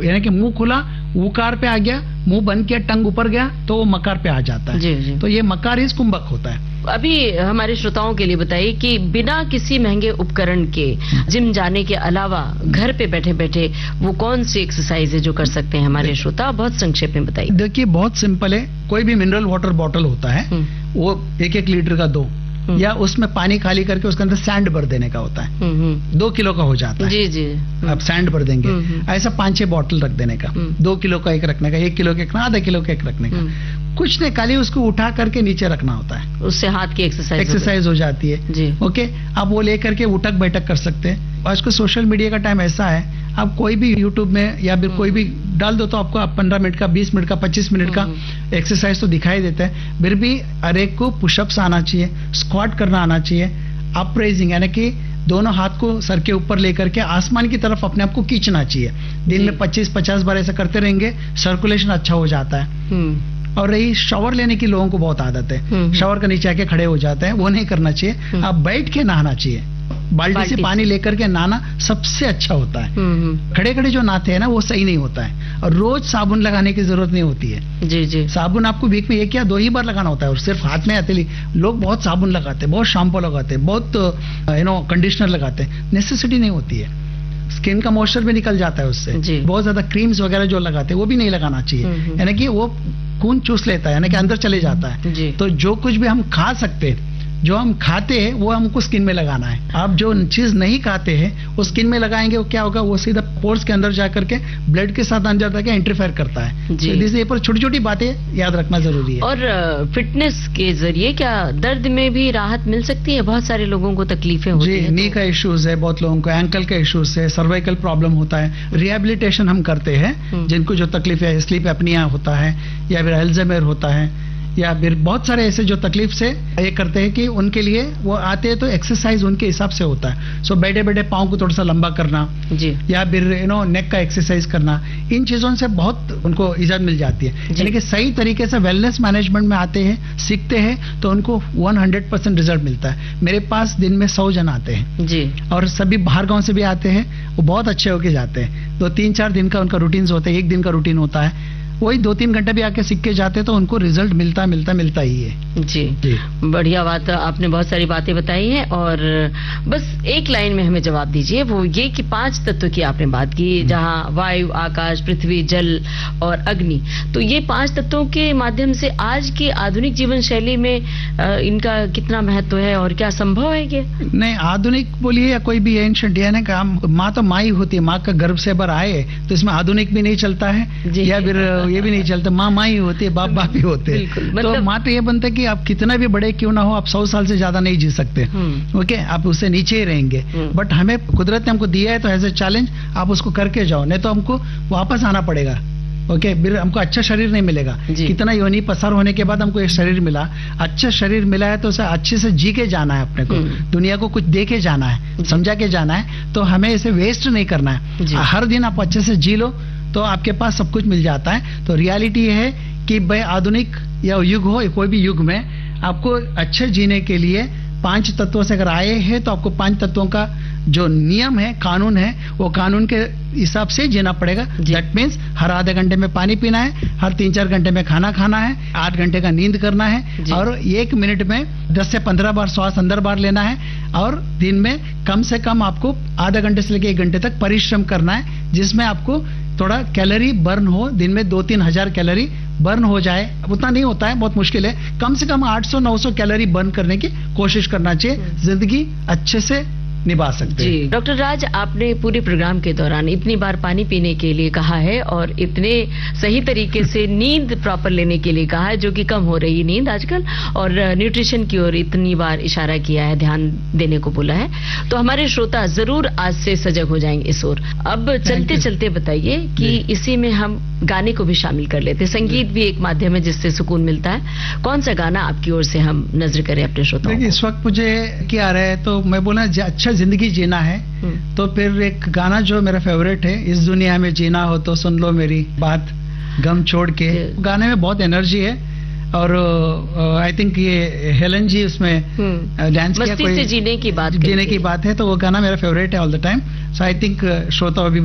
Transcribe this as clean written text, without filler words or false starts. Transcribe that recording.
यानी कि मुंह खुला उकार पे आ गया, मुंह बंद किया टंग ऊपर गया तो वो मकार पे आ जाता है। जी, जी। तो ये मकार इस कुंभक होता है। अभी हमारे श्रोताओं के लिए बताइए कि बिना किसी महंगे उपकरण के जिम जाने के अलावा घर पे बैठे बैठे वो कौन सी एक्सरसाइज है जो कर सकते हैं हमारे श्रोता? बहुत संक्षेप में बताइए। देखिए बहुत सिंपल है, कोई भी मिनरल वाटर बॉटल होता है वो 1-1 लीटर का 2 या उसमें पानी खाली करके उसके अंदर सैंड भर देने का होता है। 2 किलो का हो जाता है। जी जी। आप सैंड भर देंगे, ऐसा 5-6 बॉटल रख देने का, 2 किलो का एक रखने का, 1 किलो का एक, आधा किलो का एक रखने का। कुछ नहीं, खाली उसको उठा करके नीचे रखना होता है, उससे हाथ की एक्सरसाइज हो जाती है जी। ओके, आप वो लेकर के उठक बैठक कर सकते हैं। आज को सोशल मीडिया का टाइम ऐसा है, आप कोई भी यूट्यूब में या फिर कोई भी डाल दो तो आपको 15 मिनट का, 20 मिनट का, 25 मिनट का एक्सरसाइज तो दिखाई देता है। फिर भी हर एक को पुशअप्स आना चाहिए, स्क्वाट करना आना चाहिए, अपराइजिंग यानी कि दोनों हाथ को सर के ऊपर लेकर के आसमान की तरफ अपने आप को खींचना चाहिए। दिन में 25-50 बार ऐसा करते रहेंगे, सर्कुलेशन अच्छा हो जाता है। और रही शावर लेने की, लोगों को बहुत आदत है शावर के नीचे आके खड़े हो जाते हैं, वो नहीं करना चाहिए। आप बैठ के नहाना चाहिए, बाल्टी से पानी लेकर के नहाना सबसे अच्छा होता है। खड़े खड़े जो नहाते हैं ना वो सही नहीं होता है, और रोज साबुन लगाने की जरूरत नहीं होती है। जी जी। साबुन आपको वीक में 1 या 2 ही बार लगाना होता है, और सिर्फ हाथ में हथेली। लोग बहुत साबुन लगाते हैं, बहुत शैम्पू लगाते हैं, बहुत कंडीशनर लगाते हैं, नेसेसिटी नहीं होती है। स्किन का मॉइस्चर भी निकल जाता है उससे। बहुत ज्यादा क्रीम्स वगैरह जो लगाते हैं वो भी नहीं लगाना चाहिए, यानी कि वो खून चूस लेता है, यानी कि अंदर चले जाता है। तो जो कुछ भी हम खा सकते हैं, जो हम खाते हैं वो हमको स्किन में लगाना है। आप जो चीज नहीं खाते हैं वो स्किन में लगाएंगे, वो क्या होगा, वो सीधा पोर्स के अंदर जाकर के ब्लड के साथ अंदर जाकर इंटरफेयर करता है। इसलिए पर छोटी छोटी बातें याद रखना जरूरी है। और फिटनेस के जरिए क्या दर्द में भी राहत मिल सकती है? बहुत सारे लोगों को तकलीफें होती है। नी का इश्यूज है, बहुत लोगों को एंकल का इश्यूज है, सर्वाइकल प्रॉब्लम होता है। रिहेबिलिटेशन हम करते हैं, जिनको जो तकलीफ है, स्लीप एपनिया होता है या फिर अल्जाइमर होता है, या फिर बहुत सारे ऐसे जो तकलीफ से ये करते हैं कि उनके लिए वो आते हैं तो एक्सरसाइज उनके हिसाब से होता है। सो बैठे बैठे पाँव को थोड़ा सा लंबा करना जी, या फिर नेक का एक्सरसाइज करना, इन चीजों से बहुत उनको इजाजत मिल जाती है। यानी कि सही तरीके से वेलनेस मैनेजमेंट में आते हैं, सीखते हैं तो उनको 100% रिजल्ट मिलता है। मेरे पास दिन में 100 जन आते हैं जी, और सभी बाहर गांव से भी आते हैं, वो बहुत अच्छे होके जाते हैं। 2-3-4 दिन का उनका रूटीन होता है, 1 दिन का रूटीन होता है, वही 2-3 घंटे भी आके सीख के जाते तो उनको रिजल्ट मिलता ही है। जी, बढ़िया बात, आपने बहुत सारी बातें बताई हैं। और बस एक लाइन में हमें जवाब दीजिए, वो ये कि 5 तत्व की आपने बात की, जहां वायु, आकाश, पृथ्वी, जल और अग्नि। तो ये 5 तत्वों के माध्यम से आज की आधुनिक जीवन शैली में इनका कितना महत्व है और क्या संभव है? कि नहीं, आधुनिक बोलिए या कोई भी एंशिएंट, यानी कि माँ तो माँ ही होती है, माँ का गर्भ से बाहर आए तो इसमें आधुनिक भी नहीं चलता है या फिर ये भी नहीं चलता, माँ ही होती है, बाप भी होते हैं। तो माँ तो ये बनता है कि आप कितना भी बड़े क्यों ना हो, आप 100 साल से ज्यादा नहीं जी सकते, ओके, आप उससे नीचे ही रहेंगे। बट हमें कुदरत ने हमको दिया है तो एज ए चैलेंज आप उसको करके जाओ, नहीं तो हमको वापस आना पड़ेगा। ओके, हमको अच्छा शरीर नहीं मिलेगा। कितना योनि पसार होने के बाद हमको एक शरीर मिला, अच्छा शरीर मिला है तो उसे अच्छे से जी के जाना है, अपने को दुनिया को कुछ दे के जाना है, समझा के जाना है। तो हमें इसे वेस्ट नहीं करना है। हर दिन आप अच्छे से जी लो तो आपके पास सब कुछ मिल जाता है। तो रियलिटी ये है कि भाई आधुनिक या युग हो, कोई भी युग में आपको अच्छे जीने के लिए 5 तत्वों से अगर आए हैं तो आपको 5 तत्वों का जो नियम है, कानून है, वो कानून के हिसाब से जीना पड़ेगा। दैट मीन्स हर आधे घंटे में पानी पीना है, हर 3-4 घंटे में खाना खाना है, 8 घंटे का नींद करना है, और 1 मिनट में 10 से 15 बार श्वास अंदर बाहर लेना है, और दिन में कम से कम आपको आधा घंटे से लेकर 1 घंटे तक परिश्रम करना है, जिसमें आपको थोड़ा कैलोरी बर्न हो, दिन में 2-3 हजार कैलोरी बर्न हो जाए। उतना नहीं होता है, बहुत मुश्किल है, कम से कम 800-900 कैलोरी बर्न करने की कोशिश करना चाहिए, जिंदगी अच्छे से निभा सकते हैं। जी, डॉक्टर राज, आपने पूरे प्रोग्राम के दौरान इतनी बार पानी पीने के लिए कहा है और इतने सही तरीके से नींद प्रॉपर लेने के लिए कहा है, जो कि कम हो रही नींद आजकल, और न्यूट्रिशन की ओर इतनी बार इशारा किया है, ध्यान देने को बोला है। तो हमारे श्रोता जरूर आज से सजग हो जाएंगे इस ओर। अब चलते चलते बताइए कि इसी में हम गाने को भी शामिल कर लेते हैं। संगीत भी एक माध्यम है जिससे सुकून मिलता है। कौन सा गाना आपकी ओर से हम नजर करें अपने श्रोताओं को? इस वक्त मुझे क्या आ रहा है, तो मैं बोला अच्छा जिंदगी जीना है तो फिर एक गाना जो मेरा फेवरेट है, इस दुनिया में जीना हो तो सुन लो मेरी बात, गम छोड़ के। गाने में बहुत एनर्जी है, और आई थिंक ये हेलन जी उसमें डांस किया, मस्ती से जीने की बात है, तो वो गाना मेरा फेवरेट है all the time. So I think श्रोता अभी